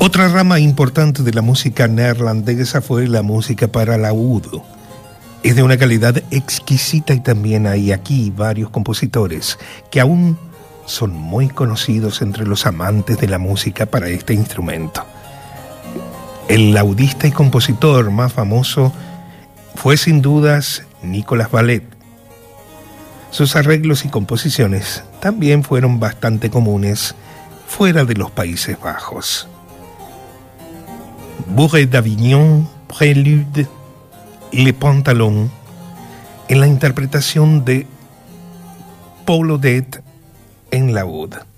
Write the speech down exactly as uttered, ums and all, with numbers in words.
Otra rama importante de la música neerlandesa fue la música para laúd. Es de una calidad exquisita y también hay aquí varios compositores que aún son muy conocidos entre los amantes de la música para este instrumento. El laudista y compositor más famoso fue sin dudas Nicolas Ballet. Sus arreglos y composiciones también fueron bastante comunes fuera de los Países Bajos. Bourrée d'Avignon, Prélude, Les Pantalons, en la interpretación de Paul Odette en laúd.